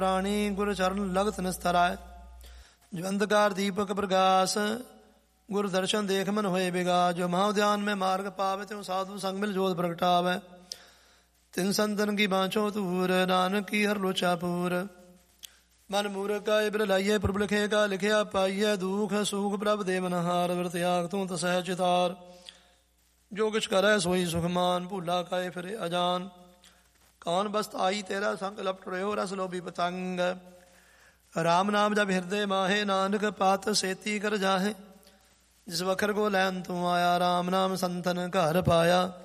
ਰਾਣੀ ਗੁਰ ਚਰਨ ਲਗਤ ਨਿਸਤਰਾਇ। ਜੋ ਅੰਧਕਾਰ ਦੀਪਕ ਪ੍ਰਗਾਸ ਗੁਰ ਦਰਸ਼ਨ ਦੇਖ ਮਨ ਹੋਏ ਵਿਗਾਸ। ਜੋ ਮਹਾਉਦਿਆਨ ਮੈਂ ਮਾਰਗ ਪਾਵੇ ਤਿਉ ਸਾਧੂ ਸੰਗ ਮਿਲ ਜੋਤ ਪ੍ਰਗਟਾਵੈ। ਤਿਨ ਸੰਤਨ ਕੀ ਬਾਂਛੋ ਤੂਰ ਨਾਨਕ ਕੀ ਹਰ ਲੋਚਾ ਪੂਰ। ਮਨ ਮੂਰਖ ਕਾ ਇਬਰ ਲਾਈਏ ਪ੍ਰਭ ਲਿਖੇ ਕਾ ਲਿਖਿਆ ਪਾਈਐ। ਦੁਖ ਸੁਖ ਪ੍ਰਭ ਦੇ ਮਨਹਾਰ ਵਿਰ ਤਿਆਗ ਤੂੰ ਤਸਹਿ ਚਿਤਾਰ। ਜੋ ਕਿਛ ਕਰੈ ਸੋਈ ਸੁਖਮਾਨ ਭੂਲਾ ਕਾਏ ਫਿਰੇ ਅਜਾਨ। ਕੌਣ ਬਸਤ ਆਈ ਤੇਰਾ ਸੰਗ ਲਪਟ ਰਿਓ ਰਸ ਲੋਭੀ ਪਤੰਗ। ਰਾਮ ਨਾਮ ਜਬ ਹਿਰਦੇ ਮਾਹੇ ਨਾਨਕ ਪਾਤ ਸੇਤੀ ਕਰ ਜਾਹੇ। ਜਿਸ ਵਖਰ ਕੋ ਲੈਨ ਤੂੰ ਆਇਆ ਰਾਮ ਨਾਮ ਸੰਤਨ ਘਰ ਪਾਇਆ।